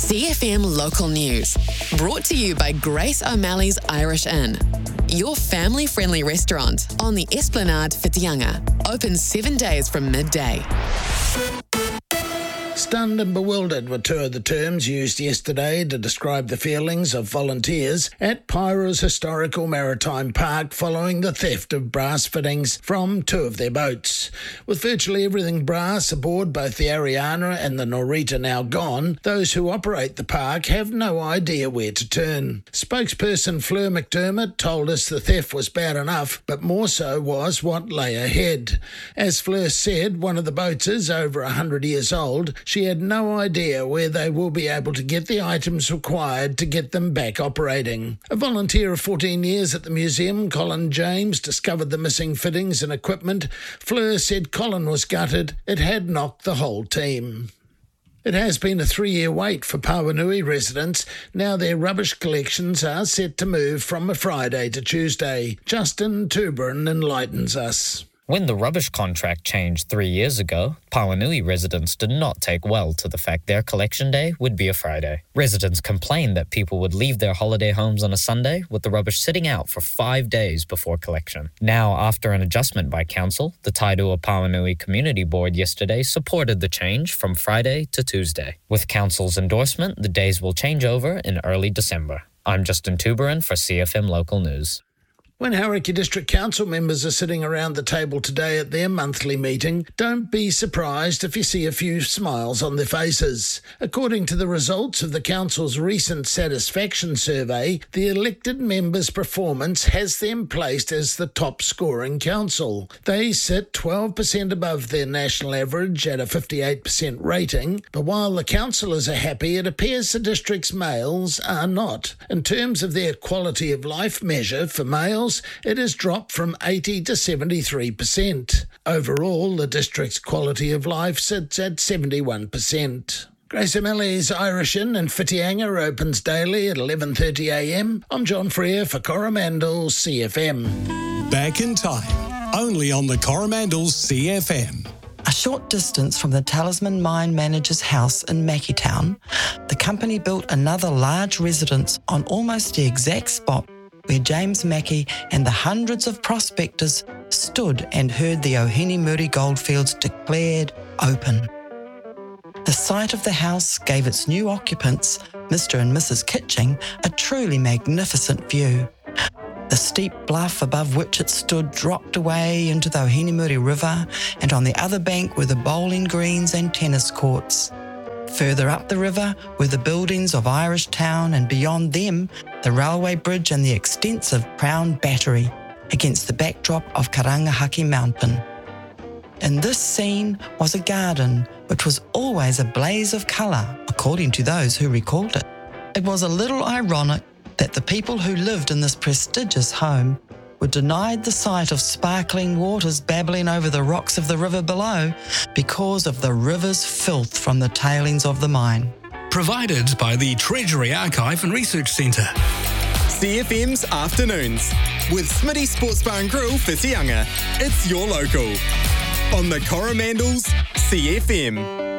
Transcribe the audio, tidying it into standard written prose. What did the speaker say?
CFM Local News. Brought to you by Grace O'Malley's Irish Inn. Your family-friendly restaurant on the Esplanade Whitianga. Open 7 days from midday. Stunned and bewildered were two of the terms used yesterday to describe the feelings of volunteers at Pyra's historical maritime park following the theft of brass fittings from two of their boats. With virtually everything brass aboard both the Ariana and the Norita now gone, those who operate the park have no idea where to turn. Spokesperson Fleur McDermott told us the theft was bad enough, but more so was what lay ahead. As Fleur said, one of the boats is over 100 years old. She had no idea where they will be able to get the items required to get them back operating. A volunteer of 14 years at the museum, Colin James, discovered the missing fittings and equipment. Fleur said Colin was gutted. It had knocked the whole team. It has been a 3-year wait for Pauanui residents. Now their rubbish collections are set to move from a Friday to Tuesday. Justin Tuberin enlightens us. When the rubbish contract changed 3 years ago, Pauanui residents did not take well to the fact their collection day would be a Friday. Residents complained that people would leave their holiday homes on a Sunday with the rubbish sitting out for 5 days before collection. Now, after an adjustment by council, the Tairua Pauanui Community Board yesterday supported the change from Friday to Tuesday. With council's endorsement, the days will change over in early December. I'm Justin Tuberin for CFM Local News. When Hauraki District Council members are sitting around the table today at their monthly meeting, don't be surprised if you see a few smiles on their faces. According to the results of the Council's recent satisfaction survey, the elected members' performance has them placed as the top-scoring council. They sit 12% above their national average at a 58% rating, but while the councillors are happy, it appears the district's males are not. In terms of their quality of life measure for males, it has dropped from 80 to 73%. Overall, the district's quality of life sits at 71%. Grace O'Malley's Irish Inn in Whitianga opens daily at 11:30am. I'm John Freer for Coromandel CFM. Back in time, only on the Coromandel CFM. A short distance from the Talisman Mine Manager's house in Macketown, the company built another large residence on almost the exact spot where James Mackey and the hundreds of prospectors stood and heard the Ohini Muri goldfields declared open. The site of the house gave its new occupants, Mr. and Mrs. Kitching, a truly magnificent view. The steep bluff above which it stood dropped away into the Ohini Muri River, and on the other bank were the bowling greens and tennis courts. Further up the river were the buildings of Irish Town, and beyond them, the railway bridge and the extensive Crown Battery against the backdrop of Karangahaki Mountain. In this scene was a garden which was always a blaze of colour, according to those who recalled it. It was a little ironic that the people who lived in this prestigious home were denied the sight of sparkling waters babbling over the rocks of the river below because of the river's filth from the tailings of the mine. Provided by the Treasury Archive and Research Centre. CFM's Afternoons with Smitty Sports Bar and Grill Whitianga. It's your local. On the Coromandel's CFM.